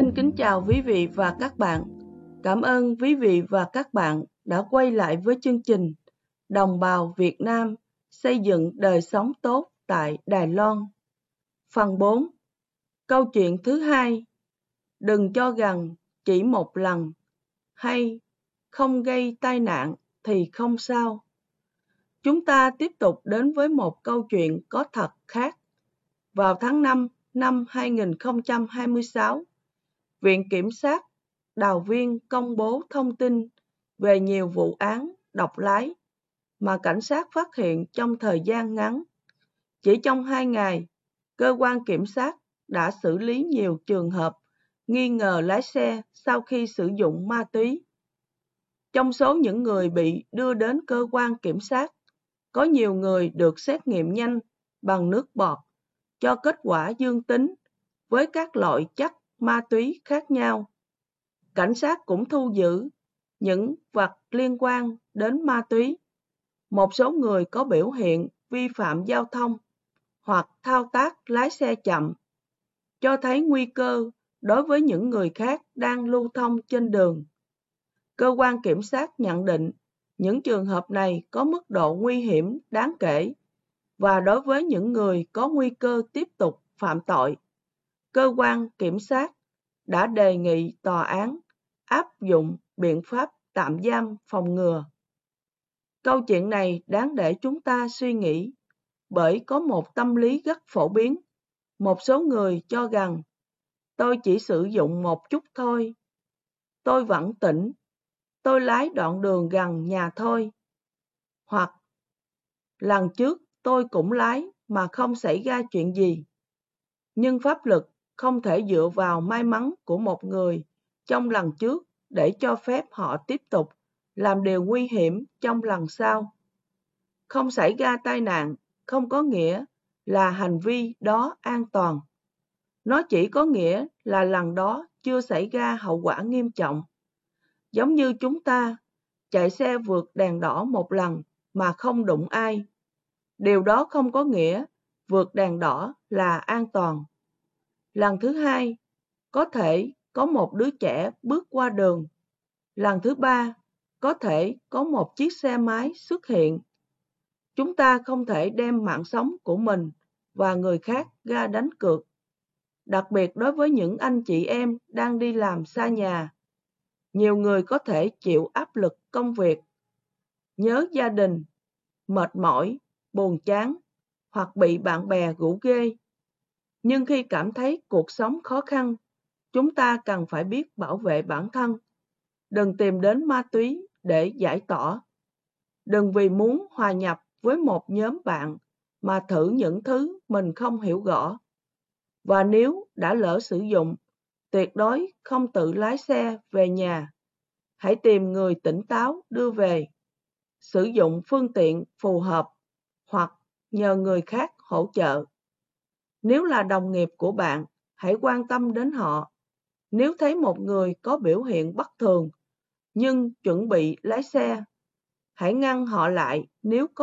Xin kính chào quý vị và các bạn. Cảm ơn quý vị và các bạn đã quay lại với chương trình Đồng bào Việt Nam xây dựng đời sống tốt tại Đài Loan. Phần 4. Câu chuyện thứ hai. Đừng cho rằng chỉ một lần hay không gây tai nạn thì không sao. Chúng ta tiếp tục đến với một câu chuyện có thật khác. Vào tháng 5 năm 2026, Viện Kiểm sát Đào Viên công bố thông tin về nhiều vụ án độc lái mà cảnh sát phát hiện trong thời gian ngắn. Chỉ trong 2 ngày, cơ quan kiểm sát đã xử lý nhiều trường hợp nghi ngờ lái xe sau khi sử dụng ma túy. Trong số những người bị đưa đến cơ quan kiểm sát, có nhiều người được xét nghiệm nhanh bằng nước bọt cho kết quả dương tính với các loại chất ma túy khác nhau. Cảnh sát cũng thu giữ những vật liên quan đến ma túy. Một số người có biểu hiện vi phạm giao thông hoặc thao tác lái xe chậm, cho thấy nguy cơ đối với những người khác đang lưu thông trên đường. Cơ quan kiểm sát nhận định những trường hợp này có mức độ nguy hiểm đáng kể, và đối với những người có nguy cơ tiếp tục phạm tội, cơ quan kiểm sát đã đề nghị tòa án áp dụng biện pháp tạm giam phòng ngừa. Câu chuyện này đáng để chúng ta suy nghĩ, bởi có một tâm lý rất phổ biến. Một số người cho rằng tôi chỉ sử dụng một chút thôi, tôi vẫn tỉnh, tôi lái đoạn đường gần nhà thôi, hoặc lần trước tôi cũng lái mà không xảy ra chuyện gì. Nhưng pháp luật không thể dựa vào may mắn của một người trong lần trước để cho phép họ tiếp tục làm điều nguy hiểm trong lần sau. Không xảy ra tai nạn không có nghĩa là hành vi đó an toàn. Nó chỉ có nghĩa là lần đó chưa xảy ra hậu quả nghiêm trọng. Giống như chúng ta chạy xe vượt đèn đỏ một lần mà không đụng ai. Điều đó không có nghĩa vượt đèn đỏ là an toàn. Lần thứ hai, có thể có một đứa trẻ bước qua đường. Lần thứ ba, có thể có một chiếc xe máy xuất hiện. Chúng ta không thể đem mạng sống của mình và người khác ra đánh cược. Đặc biệt đối với những anh chị em đang đi làm xa nhà. Nhiều người có thể chịu áp lực công việc, nhớ gia đình, mệt mỏi, buồn chán hoặc bị bạn bè rủ rê. Nhưng khi cảm thấy cuộc sống khó khăn, chúng ta cần phải biết bảo vệ bản thân. Đừng tìm đến ma túy để giải tỏa. Đừng vì muốn hòa nhập với một nhóm bạn mà thử những thứ mình không hiểu rõ. Và nếu đã lỡ sử dụng, tuyệt đối không tự lái xe về nhà. Hãy tìm người tỉnh táo đưa về. Sử dụng phương tiện phù hợp hoặc nhờ người khác hỗ trợ. Nếu là đồng nghiệp của bạn, hãy quan tâm đến họ. Nếu thấy một người có biểu hiện bất thường nhưng chuẩn bị lái xe, hãy ngăn họ lại nếu có